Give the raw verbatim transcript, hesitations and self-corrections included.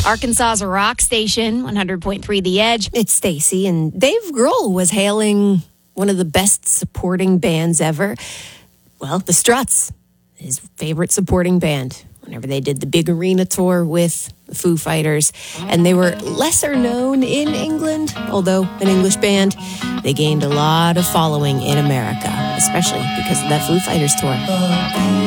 Arkansas's rock station, one hundred point three The Edge. It's Stacy, and Dave Grohl was hailing one of the best supporting bands ever. Well, the Struts, his favorite supporting band, whenever they did the big arena tour with the Foo Fighters. And they were lesser known in England, although an English band. They gained a lot of following in America, especially because of that Foo Fighters tour.